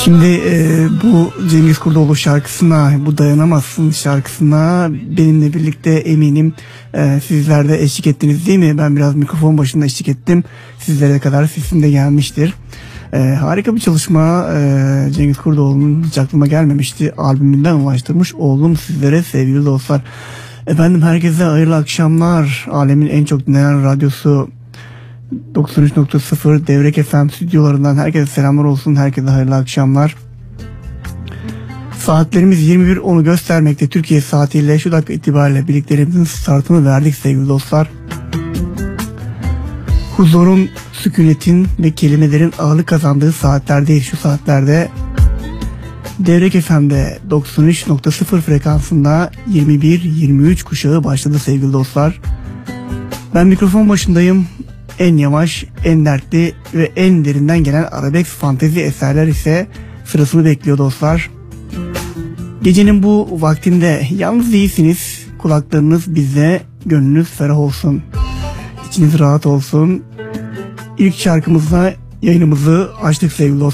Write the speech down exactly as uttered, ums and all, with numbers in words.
Şimdi e, bu Cengiz Kurdoğlu şarkısına, bu Dayanamazsın şarkısına benimle birlikte eminim e, sizler de eşlik ettiniz değil mi? Ben biraz mikrofon başında eşlik ettim. Sizlere kadar sesim de gelmiştir. E, harika bir çalışma. e, Cengiz Kurdoğlu'nun hiç aklıma gelmemişti. Albümünden ulaştırmış oldum sizlere sevgili dostlar. Efendim herkese hayırlı akşamlar. Alemin en çok dinlenen radyosu doksan üç nokta sıfır Devrek F M stüdyolarından herkese selamlar olsun. Herkese hayırlı akşamlar. Saatlerimiz yirmi bir onu göstermekte. Türkiye saatiyle şu dakika itibariyle birliklerimizin startını verdik sevgili dostlar. Huzurun, sükunetin ve kelimelerin ağırlık kazandığı saatlerdeyiz şu saatlerde. Devrek F M'de doksan üç nokta sıfır frekansında yirmi bir yirmi üç kuşağı başladı sevgili dostlar. Ben mikrofon başındayım. En yavaş, en dertli ve en derinden gelen arabesk fantezi eserler ise sırasını bekliyor dostlar. Gecenin bu vaktinde yalnız değilsiniz. Kulaklarınız bizde, gönlünüz ferah olsun. İçiniz rahat olsun. İlk şarkımızla yayınımızı açtık sevgili dostlar.